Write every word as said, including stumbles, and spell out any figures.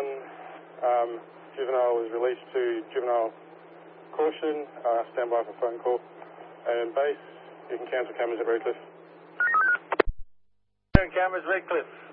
one, um, juvenile was released to juvenile caution. Uh, stand by for phone call. And base, you can cancel cameras at Redcliffe. Cameras, Redcliffe.